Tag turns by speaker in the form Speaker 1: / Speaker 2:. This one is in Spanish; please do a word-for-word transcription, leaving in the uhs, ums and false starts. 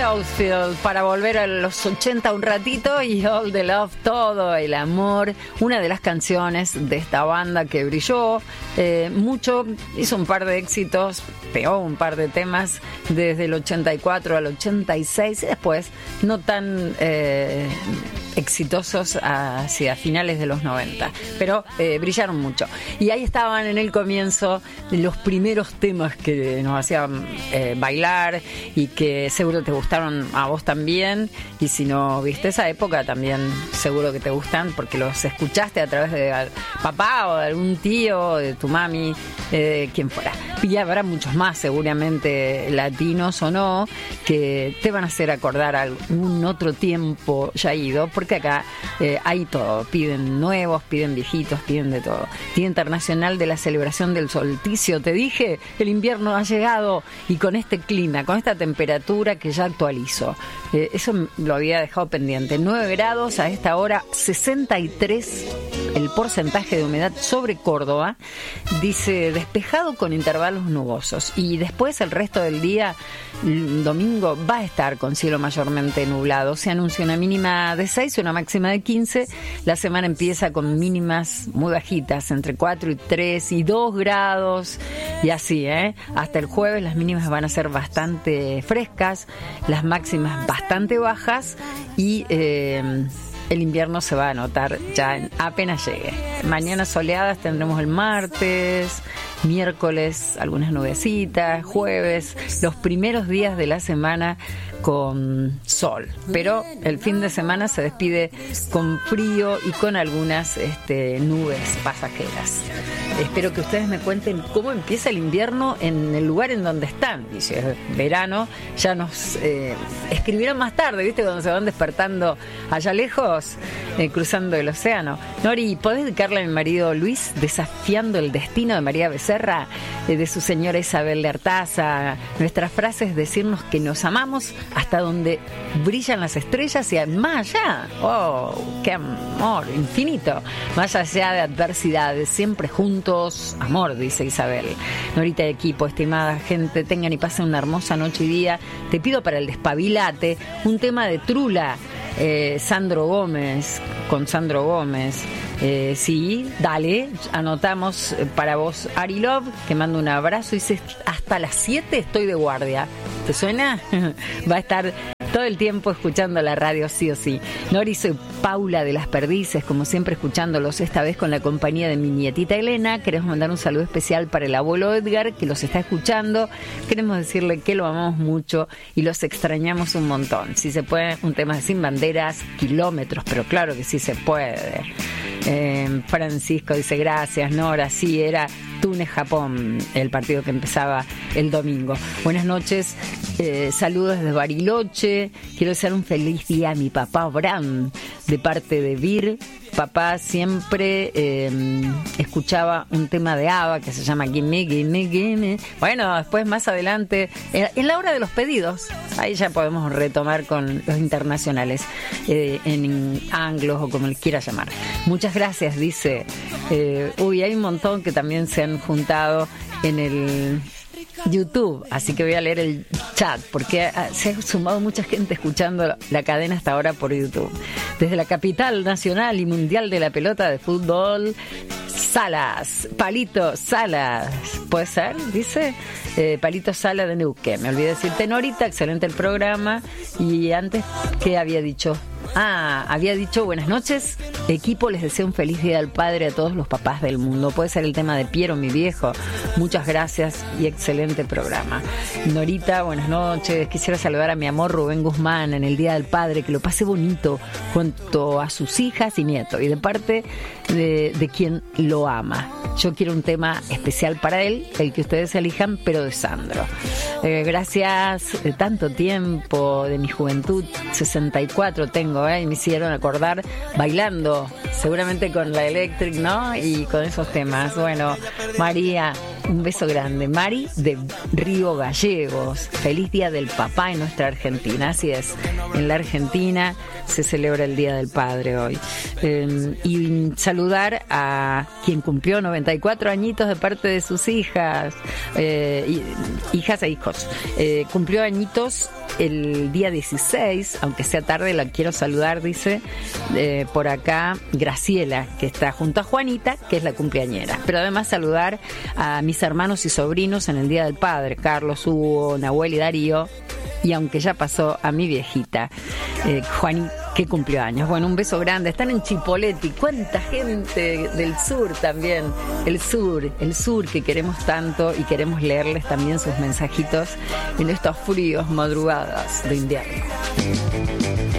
Speaker 1: Oldfield para volver a los ochenta un ratito y All the Love, todo el amor, una de las canciones de esta banda que brilló eh, mucho, hizo un par de éxitos, pegó un par de temas desde el ochenta y cuatro al ochenta y seis y después no tan eh, exitosos hacia finales de los noventa, pero eh, brillaron mucho. Y ahí estaban en el comienzo los primeros temas que nos hacían eh, bailar y que seguro te gustaron a vos también, y si no viste esa época también seguro que te gustan porque los escuchaste a través de papá o de algún tío o de tu mami, eh, quien fuera. Y habrá muchos más seguramente, latinos o no, que te van a hacer acordar a algún otro tiempo ya ido, porque acá eh, hay todo, piden nuevos, piden viejitos, piden de todo. Día Internacional de la Celebración del Solsticio, te dije, el invierno ha llegado y con este clima, con esta temperatura que ya actualizo, eh, eso lo había dejado pendiente, nueve grados a esta hora, sesenta y tres el porcentaje de humedad sobre Córdoba, dice despejado con intervalos nubosos, y después el resto del día, el domingo, va a estar con cielo mayormente nublado. Se anuncia una mínima de seis y una máxima de quince. La semana empieza con mínimas muy bajitas, entre cuatro y tres y dos grados, y así, ¿eh? Hasta el jueves las mínimas van a ser bastante frescas, las máximas bastante bajas, y eh, el invierno se va a notar ya en, apenas llegue. Mañanas soleadas tendremos el martes, miércoles algunas nubecitas, jueves, los primeros días de la semana con sol, pero el fin de semana se despide con frío y con algunas este, nubes pasajeras. Espero que ustedes me cuenten cómo empieza el invierno en el lugar en donde están. Y si es verano, ya nos eh, escribieron más tarde, ¿viste? Cuando se van despertando allá lejos, eh, cruzando el océano. Nori, ¿podés dedicarle a mi marido Luis, Desafiando el Destino de María Becerra, eh, de su señora Isabel de Artaza? Nuestras frases, decirnos que nos amamos hasta donde brillan las estrellas y más allá. ¡Oh, qué amor! Infinito. Más allá de adversidades, siempre juntos, amor, dice Isabel. Norita de equipo, estimada gente, tengan y pasen una hermosa noche y día. Te pido para el despabilate un tema de Trula, eh, Sandro Gómez, con Sandro Gómez. Eh, sí, dale, anotamos para vos Ari Love, que manda un abrazo y dice, hasta las siete estoy de guardia. ¿Te suena? Va a estar todo el tiempo escuchando la radio, sí o sí. Nori, soy Paula de Las Perdices, como siempre escuchándolos, esta vez con la compañía de mi nietita Elena. Queremos mandar un saludo especial para el abuelo Edgar, que los está escuchando. Queremos decirle que lo amamos mucho y los extrañamos un montón. Si se puede, un tema de Sin Banderas, Kilómetros, pero claro que sí se puede. Eh, Francisco dice, gracias Nora, sí, era Túnez, Japón, el partido que empezaba el domingo. Buenas noches, eh, saludos desde Bariloche. Quiero desear un feliz día a mi papá Bram, de parte de Vir. Papá siempre eh, escuchaba un tema de ABBA que se llama Gimme, Gimme, Gimme. Bueno, después más adelante, en, en la hora de los pedidos, ahí ya podemos retomar con los internacionales, eh, en anglos o como les quiera llamar. Muchas gracias, dice. Eh, uy, hay un montón que también se han juntado en el YouTube, así que voy a leer el chat porque se ha sumado mucha gente escuchando la cadena hasta ahora por YouTube. Desde la capital nacional y mundial de la pelota de fútbol, Salas, Palito Salas, ¿puede ser? Dice eh, Palito Salas de Neuquén. Me olvidé decirte, Norita, excelente el programa. Y antes, ¿qué había dicho? Ah, había dicho buenas noches, equipo, les deseo un feliz día del padre a todos los papás del mundo. Puede ser el tema de Piero, mi viejo. Muchas gracias y excelente programa. Norita, buenas noches. Quisiera saludar a mi amor Rubén Guzmán en el día del padre, que lo pase bonito junto a sus hijas y nietos, y de parte de, de quien lo ama. Yo quiero un tema especial para él, el que ustedes elijan, pero de Sandro. Eh, gracias de tanto tiempo, de mi juventud, sesenta y cuatro tengo, ¿eh? Y me hicieron acordar bailando, seguramente con la Electric, ¿no? Y con esos temas. Bueno, María, un beso grande. Mari de Río Gallegos. Feliz Día del Papá en nuestra Argentina. Así es, en la Argentina se celebra el Día del Padre hoy. Eh, y saludar a quien cumplió noventa y cuatro añitos de parte de sus hijas, eh, y, hijas e hijos. Eh, cumplió añitos el día dieciséis, aunque sea tarde, la quiero saludar, dice eh, por acá Graciela, que está junto a Juanita, que es la cumpleañera. Pero además saludar a mis hermanos y sobrinos en el Día del Padre, Carlos, Hugo, Nahuel y Darío. Y aunque ya pasó, a mi viejita, eh, Juani, que cumplió años. Bueno, un beso grande. Están en Chipoleti. ¿Cuánta gente del sur también? El sur, el sur que queremos tanto y queremos leerles también sus mensajitos en estos fríos madrugadas de invierno.